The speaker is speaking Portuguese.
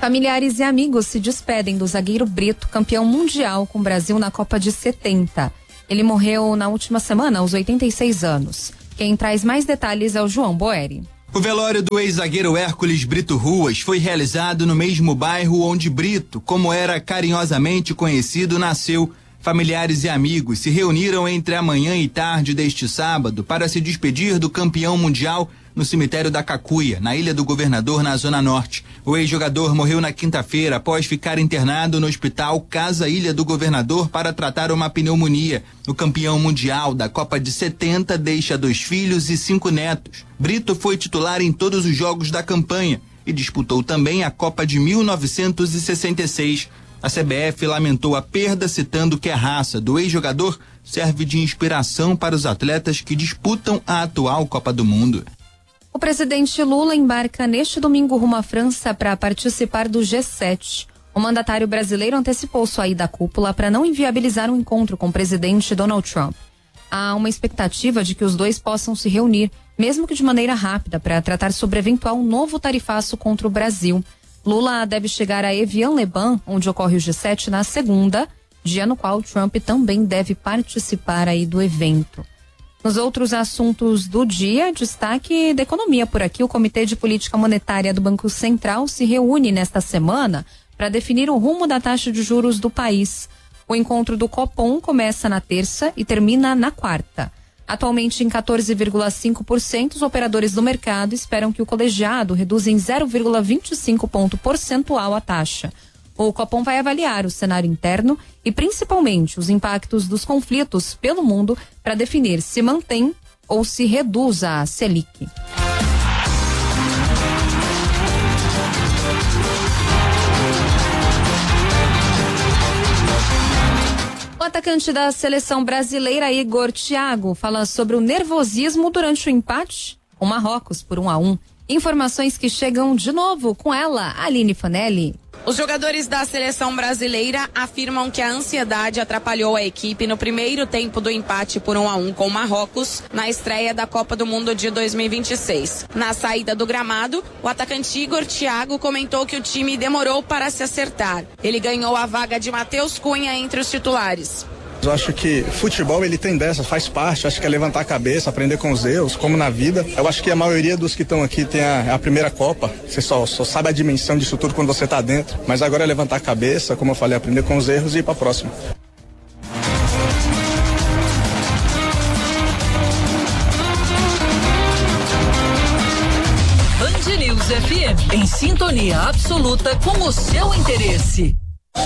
Familiares e amigos se despedem do zagueiro Brito, campeão mundial com o Brasil na Copa de 70. Ele morreu na última semana, aos 86 anos. Quem traz mais detalhes é o João Boeri. O velório do ex-zagueiro Hércules Brito Ruas foi realizado no mesmo bairro onde Brito, como era carinhosamente conhecido, nasceu. Familiares e amigos se reuniram entre a manhã e tarde deste sábado para se despedir do campeão mundial no cemitério da Cacuia, na Ilha do Governador, na Zona Norte. O ex-jogador morreu na quinta-feira após ficar internado no hospital Casa Ilha do Governador para tratar uma pneumonia. O campeão mundial da Copa de 70 deixa 2 filhos e 5 netos. Brito foi titular em todos os jogos da campanha e disputou também a Copa de 1966. A CBF lamentou a perda, citando que a raça do ex-jogador serve de inspiração para os atletas que disputam a atual Copa do Mundo. O presidente Lula embarca neste domingo rumo à França para participar do G7. O mandatário brasileiro antecipou sua ida à cúpula para não inviabilizar um encontro com o presidente Donald Trump. Há uma expectativa de que os dois possam se reunir, mesmo que de maneira rápida, para tratar sobre eventual novo tarifaço contra o Brasil. Lula deve chegar a Evian-les-Bains, onde ocorre o G7, na segunda, dia no qual Trump também deve participar aí do evento. Nos outros assuntos do dia, destaque da economia por aqui. O Comitê de Política Monetária do Banco Central se reúne nesta semana para definir o rumo da taxa de juros do país. O encontro do Copom começa na terça e termina na quarta. Atualmente em 14,5%, os operadores do mercado esperam que o colegiado reduza em 0,25 ponto percentual a taxa. O Copom vai avaliar o cenário interno e principalmente os impactos dos conflitos pelo mundo para definir se mantém ou se reduz a Selic. O atacante da seleção brasileira, Igor Thiago, fala sobre o nervosismo durante o empate com Marrocos por 1-1. Informações que chegam de novo com ela, Aline Fanelli. Os jogadores da seleção brasileira afirmam que a ansiedade atrapalhou a equipe no primeiro tempo do empate por 1-1 com Marrocos na estreia da Copa do Mundo de 2026. Na saída do gramado, o atacante Igor Thiago comentou que o time demorou para se acertar. Ele ganhou a vaga de Matheus Cunha entre os titulares. Eu acho que futebol ele tem dessa, faz parte, acho que é levantar a cabeça, aprender com os erros, como na vida. Eu acho que a maioria dos que estão aqui tem a primeira Copa, você só sabe a dimensão disso tudo quando você está dentro, mas agora é levantar a cabeça, como eu falei, aprender com os erros e ir para a próxima. Band News FM, em sintonia absoluta com o seu interesse.